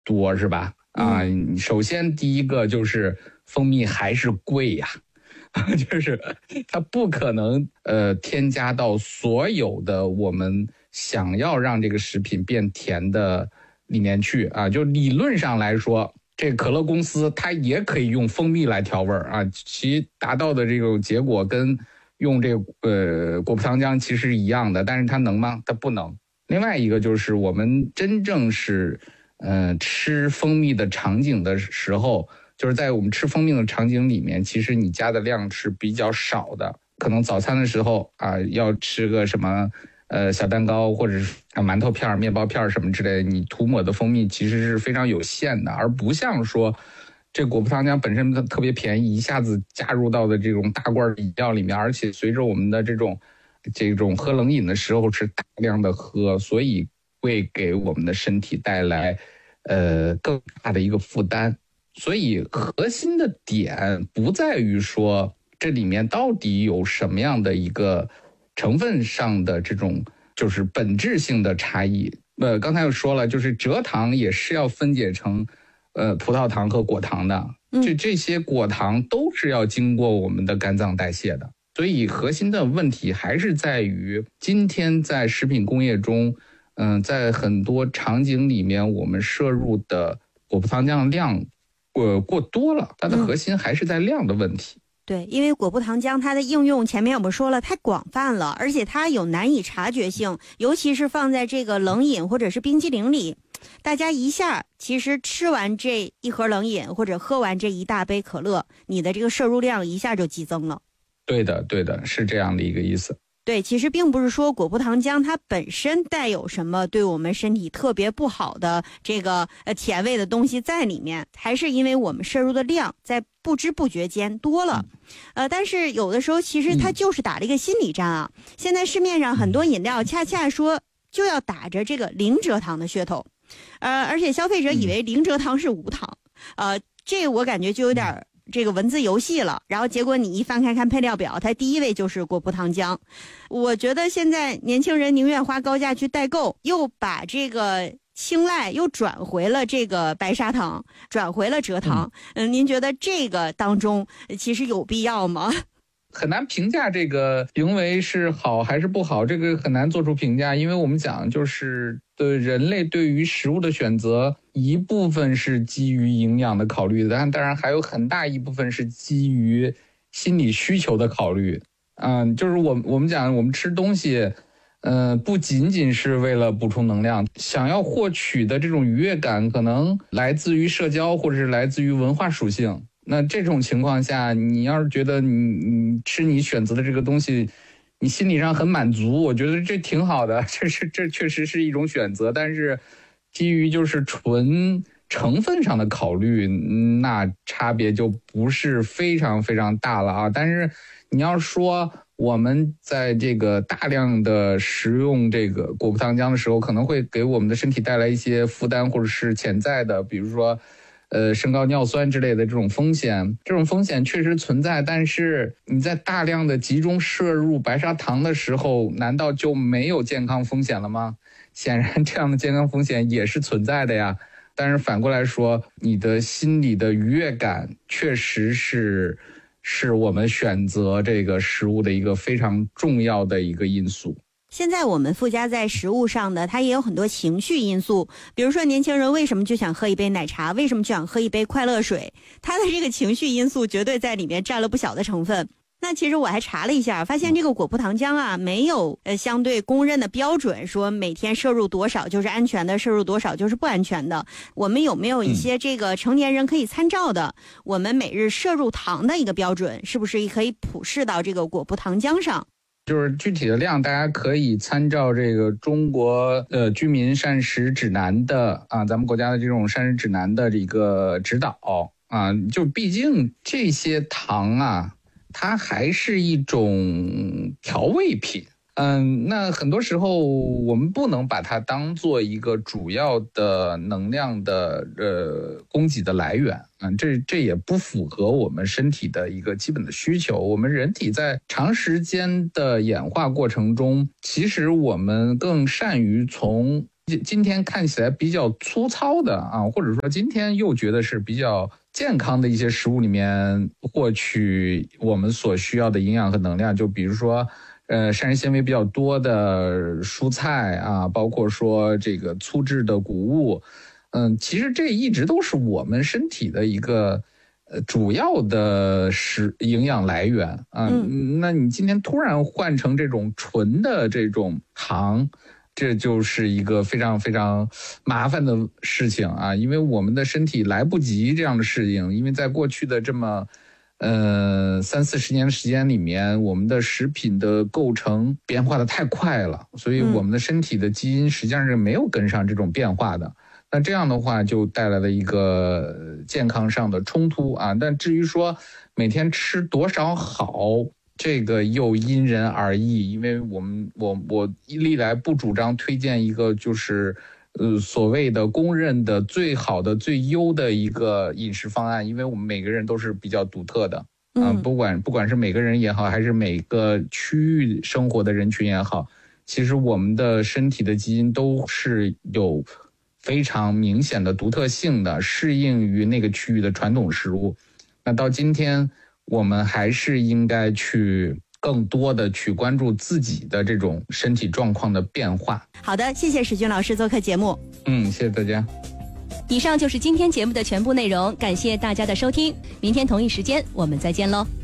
多，是吧？首先第一个就是蜂蜜还是贵呀。就是它不可能添加到所有的我们想要让这个食品变甜的里面去啊。就理论上来说，这可乐公司它也可以用蜂蜜来调味啊，其达到的这种结果跟用这个果葡糖浆其实是一样的，但是它能吗？它不能。另外一个就是我们真正是吃蜂蜜的场景的时候，就是在我们吃蜂蜜的场景里面，其实你加的量是比较少的。可能早餐的时候啊，要吃个什么小蛋糕或者是馒头片、面包片什么之类的，你涂抹的蜂蜜其实是非常有限的，而不像说这果葡糖浆本身它特别便宜，一下子加入到的这种大罐饮料里面，而且随着我们的这种喝冷饮的时候是大量的喝，所以会给我们的身体带来更大的一个负担。所以核心的点不在于说这里面到底有什么样的一个成分上的这种就是本质性的差异。刚才又说了，就是蔗糖也是要分解成葡萄糖和果糖的，这些果糖都是要经过我们的肝脏代谢的。所以核心的问题还是在于今天在食品工业中在很多场景里面我们摄入的果葡糖浆量过多了，它的核心还是在量的问题。 对，因为果葡糖浆它的应用前面我们说了太广泛了，而且它有难以察觉性，尤其是放在这个冷饮或者是冰激凌里，大家一下其实吃完这一盒冷饮或者喝完这一大杯可乐，你的这个摄入量一下就激增了。对的，是这样的一个意思。对，其实并不是说果葡糖浆它本身带有什么对我们身体特别不好的这个甜味的东西在里面，还是因为我们摄入的量在不知不觉间多了。但是有的时候其实它就是打了一个心理战啊。现在市面上很多饮料恰恰说就要打着这个零蔗糖的噱头，而且消费者以为零蔗糖是无糖，这我感觉就有点这个文字游戏了，然后结果你一翻开看配料表，它第一位就是果葡糖浆。我觉得现在年轻人宁愿花高价去代购，又把这个青睐又转回了这个白砂糖，转回了蔗糖。您觉得这个当中其实有必要吗？很难评价这个行为是好还是不好，这个很难做出评价，因为我们讲就是人类对于食物的选择，一部分是基于营养的考虑的，但当然还有很大一部分是基于心理需求的考虑。就是我们讲我们吃东西，不仅仅是为了补充能量，想要获取的这种愉悦感，可能来自于社交或者是来自于文化属性。那这种情况下，你要是觉得你吃你选择的这个东西，你心理上很满足，我觉得这挺好的，这确实是一种选择。但是基于就是纯成分上的考虑，那差别就不是非常非常大了啊。但是你要说我们在这个大量的食用这个果葡糖浆的时候，可能会给我们的身体带来一些负担，或者是潜在的，比如说升高尿酸之类的这种风险，这种风险确实存在。但是你在大量的集中摄入白砂糖的时候，难道就没有健康风险了吗？显然这样的健康风险也是存在的呀。但是反过来说，你的心理的愉悦感确实是我们选择这个食物的一个非常重要的一个因素。现在我们附加在食物上的，它也有很多情绪因素，比如说年轻人为什么就想喝一杯奶茶，为什么就想喝一杯快乐水，它的这个情绪因素绝对在里面占了不小的成分。那其实我还查了一下，发现这个果葡糖浆啊，没有相对公认的标准，说每天摄入多少就是安全的，摄入多少就是不安全的。我们有没有一些这个成年人可以参照的，我们每日摄入糖的一个标准，是不是可以普适到这个果葡糖浆上？就是具体的量，大家可以参照这个中国居民膳食指南的咱们国家的这种膳食指南的这个指导就毕竟这些糖啊，它还是一种调味品。那很多时候我们不能把它当做一个主要的能量的供给的来源。这也不符合我们身体的一个基本的需求。我们人体在长时间的演化过程中，其实我们更善于从今天看起来比较粗糙的啊，或者说今天又觉得是比较健康的一些食物里面获取我们所需要的营养和能量，就比如说膳食纤维比较多的蔬菜啊，包括说这个粗质的谷物，其实这一直都是我们身体的一个主要的营养来源啊。那你今天突然换成这种纯的这种糖，这就是一个非常非常麻烦的事情啊，因为我们的身体来不及这样的适应，因为在过去的这么30-40年的时间里面，我们的食品的构成变化的太快了，所以我们的身体的基因实际上是没有跟上这种变化的。那这样的话就带来了一个健康上的冲突啊。但至于说每天吃多少好，这个又因人而异，因为我历来不主张推荐一个就是所谓的公认的最好的最优的一个饮食方案，因为我们每个人都是比较独特的啊，不管是每个人也好，还是每个区域生活的人群也好，其实我们的身体的基因都是有非常明显的独特性的，适应于那个区域的传统食物。那到今天我们还是应该去更多的去关注自己的这种身体状况的变化。 好的，谢谢史军老师做客节目。 谢谢大家。 以上就是今天节目的全部内容，感谢大家的收听，明天同一时间我们再见喽。